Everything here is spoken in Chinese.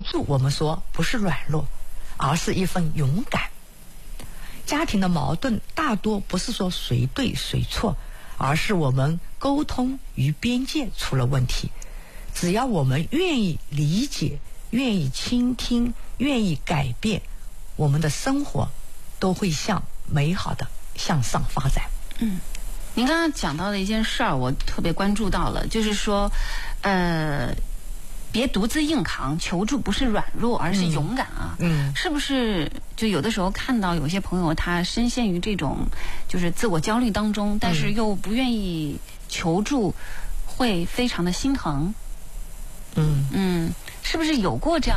助，我们说不是软弱，而是一份勇敢。家庭的矛盾大多不是说谁对谁错，而是我们沟通与边界出了问题。只要我们愿意理解，愿意倾听，愿意改变，我们的生活都会向美好的向上发展。 您刚刚讲到的一件事儿，我特别关注到了，就是说，别独自硬扛，求助不是软弱，而是勇敢啊。是不是？就有的时候看到有些朋友他深陷于这种就是自我焦虑当中，但是又不愿意求助，会非常的心疼。是不是有过这样